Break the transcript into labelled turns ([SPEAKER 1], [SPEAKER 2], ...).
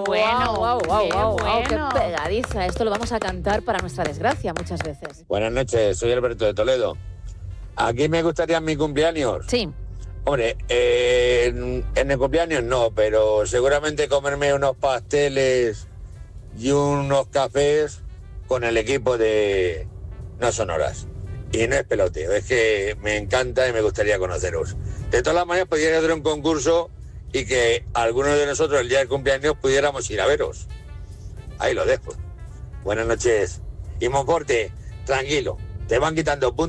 [SPEAKER 1] bueno,
[SPEAKER 2] Wow, qué
[SPEAKER 1] bueno.
[SPEAKER 2] pegadiza. Esto lo vamos a cantar para nuestra desgracia muchas veces.
[SPEAKER 3] Buenas noches, soy Alberto de Toledo. Aquí me gustaría mi cumpleaños.
[SPEAKER 2] Sí.
[SPEAKER 3] Hombre, en el cumpleaños no, pero seguramente comerme unos pasteles y unos cafés con el equipo de No Sonoras. Y no es peloteo, es que me encanta y me gustaría conoceros. De todas las maneras, podría hacer un concurso y que algunos de nosotros el día del cumpleaños pudiéramos ir a veros. Ahí lo dejo. Buenas noches. Y Monforte, tranquilo, te van quitando puntos.